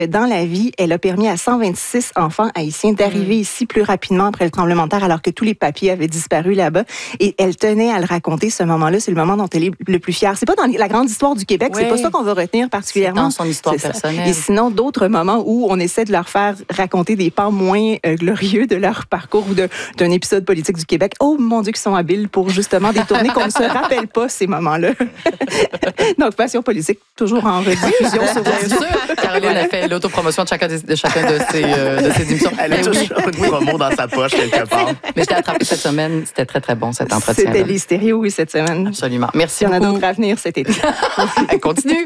Dans la vie, elle a permis à 126 enfants haïtiens d'arriver ici plus rapidement après le tremblement de terre, alors que tous les papiers avaient disparu là-bas. Et elle tenait à le raconter, ce moment-là. C'est le moment dont elle est le plus fière. C'est pas dans la grande histoire du Québec, c'est pas ça qu'on va retenir particulièrement. C'est dans son histoire personnelle. Et sinon, d'autres moments où on essaie de leur faire raconter des pans moins glorieux de leur parcours ou d'un épisode politique du Québec. Oh mon Dieu, qu'ils sont habiles pour justement détourner qu'on ne se rappelle pas ces moments-là. Donc, Passion politique, toujours en rediffusion sur Bien sûr, Caroline a fait l'autopromotion de chacun de ses émissions. Elle a toujours une promo dans sa poche quelque part. Mais je l'ai attrapé cette semaine. C'était très, très bon, cet entretien. C'était les stéréos, oui, cette semaine. Absolument. Merci beaucoup. Il y en a d'autres à venir cet été. Elle continue.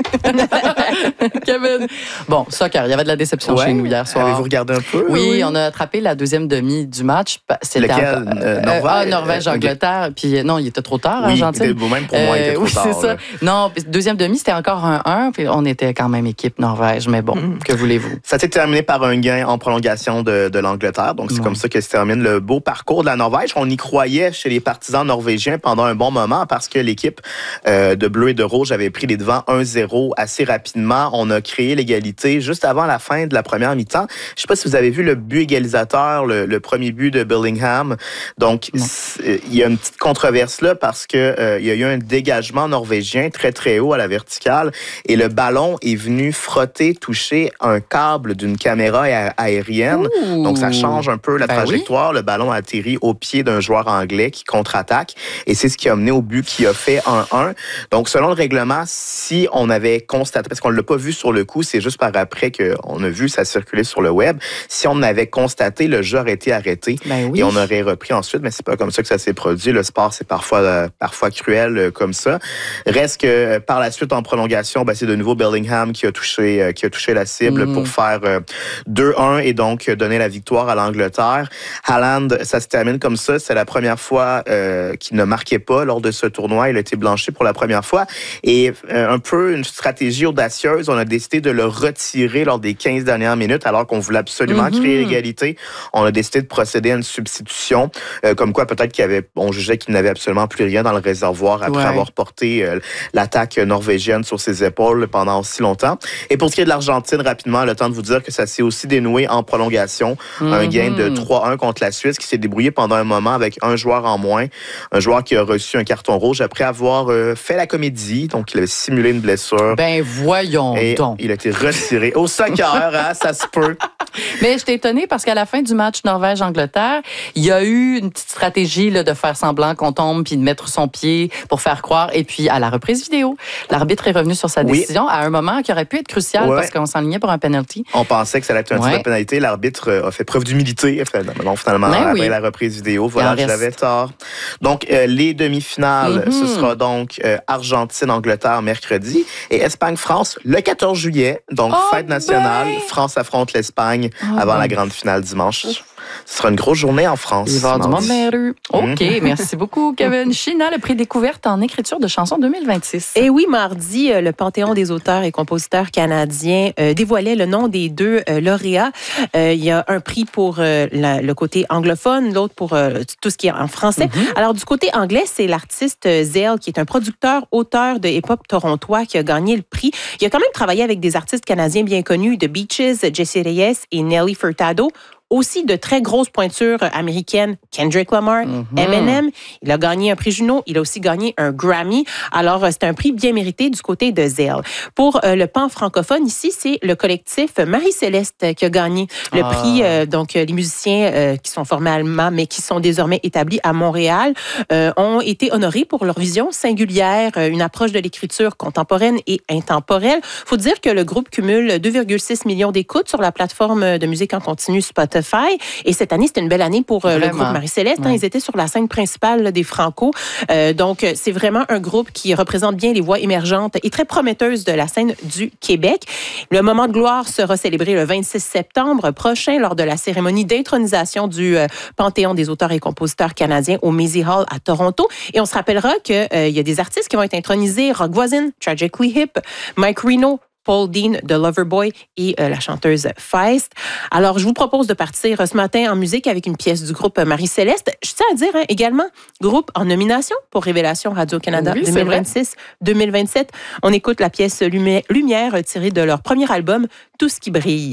Kevin. Bon, soccer, il y avait de la déception chez nous hier soir. Avez-vous regardé un peu? Oui, on a attrapé la deuxième demi du match. Lequel? Norvège-Angleterre. Puis non, il était trop tard, oui, Argentine. Même pour moi, il était trop tard. C'est ça. Non, deuxième demi, c'était encore 1-1. Puis on était quand même équipe Norvège. Mais bon, que voulez-vous? Ça s'est terminé par un gain en prolongation de l'Angleterre. Donc, c'est comme ça que se termine le beau parcours de la Norvège. On y croyait chez les partisans norvégiens pendant un bon moment parce que l'équipe de bleu et de rouge avait pris les devants 1-0 assez rapidement. On a créé l'égalité juste avant la fin de la première mi-temps. Je ne sais pas si vous avez vu le but égalisateur, le premier but de Bellingham. Donc, il y a une petite controverse là parce que il y a eu un dégagement norvégien très, très haut à la verticale et le ballon est venu toucher un câble d'une caméra aérienne. Ouh. Donc, ça change un peu la trajectoire. Oui. Le ballon a atterri au pied d'un joueur anglais qui contre-attaque et c'est ce qui a mené au but qui a fait 1-1. Donc, selon le règlement, si on avait constaté, parce qu'on ne l'a pas vu sur le coup, c'est juste par après qu'on a vu ça circuler sur le web, si on avait constaté, le jeu aurait été arrêté et on aurait repris ensuite, mais c'est pas comme ça que ça s'est produit. Le sport, c'est parfois cruel comme ça. Reste que par la suite, en prolongation, c'est de nouveau Bellingham qui a touché la cible pour faire 2-1 et donc donner la victoire à l'Angleterre. Haaland, ça se termine comme ça. C'est la première fois qu'il ne marquait pas lors de ce tournoi. Il a été blanchi pour la première fois. Et un peu une stratégie audacieuse, on a décidé de le retirer lors des 15 dernières minutes alors qu'on voulait absolument créer l'égalité. On a décidé de procéder à une substitution. Comme quoi, peut-être on jugeait qu'il n'avait absolument plus rien dans le réservoir après avoir porté l'attaque norvégienne sur ses épaules pendant si longtemps. Et pour ce qui est de l'Argentine, rapidement, le temps de vous dire que ça s'est aussi dénoué en prolongation. Un gain de 3-1 contre la Suisse qui s'est débrouillé pendant un moment avec un joueur en moins. Un joueur qui a reçu un carton rouge après avoir fait la comédie. Donc, il avait simulé une blessure. Ben, voyons donc. Il a été retiré. Au soccer, ça se peut. Mais j'étais étonnée parce qu'à la fin du match Norvège-Angleterre, il y a eu une petite stratégie là, de faire semblant qu'on tombe puis de mettre son pied pour faire croire. Et puis, à la reprise vidéo, l'arbitre est revenu sur sa décision à un moment qui aurait pu être crucial parce qu'on s'enlignait pour un penalty. On pensait que ça allait être un tir de pénalité. L'arbitre a fait preuve d'humilité. Finalement, après la reprise vidéo, voilà, j'avais tort. Donc, les demi-finales, ce sera donc Argentine-Angleterre mercredi et Espagne-France le 14 juillet. Donc, fête nationale. France affronte l'Espagne avant la grande finale dimanche. Ce sera une grosse journée en France. Il va y avoir du monde dans les rues. OK, merci beaucoup, Kevin. China, le prix découverte en écriture de chansons 2026. Et oui, mardi, le Panthéon des auteurs et compositeurs canadiens dévoilait le nom des deux lauréats. Il y a un prix pour le côté anglophone, l'autre pour tout ce qui est en français. Alors, du côté anglais, c'est l'artiste Zale, qui est un producteur, auteur de hip-hop torontois, qui a gagné le prix. Il a quand même travaillé avec des artistes canadiens bien connus, The Beaches, Jesse Reyes et Nelly Furtado. Aussi de très grosses pointures américaines, Kendrick Lamar, Eminem. Il a gagné un prix Juno. Il a aussi gagné un Grammy. Alors, c'est un prix bien mérité du côté de Zale. Pour le pan francophone, ici, c'est le collectif Marie-Céleste qui a gagné le prix. Donc, les musiciens qui sont formés allemands, mais qui sont désormais établis à Montréal, ont été honorés pour leur vision singulière, une approche de l'écriture contemporaine et intemporelle. Il faut dire que le groupe cumule 2,6 millions d'écoutes sur la plateforme de musique en continu Spotify. Et cette année, c'était une belle année pour le groupe Marie-Céleste. Ils étaient sur la scène principale des Franco. Donc, c'est vraiment un groupe qui représente bien les voix émergentes et très prometteuses de la scène du Québec. Le moment de gloire sera célébré le 26 septembre prochain lors de la cérémonie d'intronisation du Panthéon des auteurs et compositeurs canadiens au Maisy Hall à Toronto. Et on se rappellera qu'il y a des artistes qui vont être intronisés. Rock Voisine, Tragically Hip, Mike Reno, Paul Dean de Loverboy et la chanteuse Feist. Alors, je vous propose de partir ce matin en musique avec une pièce du groupe Marie-Céleste. Je tiens à dire également, groupe en nomination pour Révélation Radio-Canada 2026-2027. On écoute la pièce Lumière tirée de leur premier album, Tout ce qui brille.